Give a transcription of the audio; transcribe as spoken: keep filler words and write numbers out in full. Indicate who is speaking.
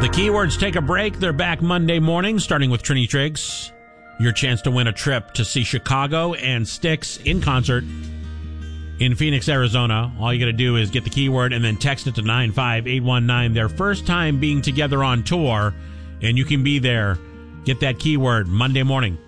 Speaker 1: The Keywords take a break. They're back Monday morning, starting with Trini Triggs. Your chance to win a trip to see Chicago and Styx in concert in Phoenix, Arizona. All you got to do is get the keyword and then text it to nine five eight one nine. Their first time being together on tour, and you can be there. Get that keyword Monday morning.